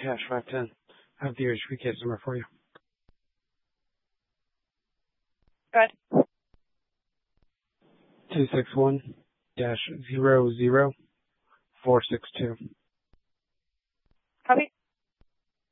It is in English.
Cash 510. I have the HP case number for you. Good. 261-00462.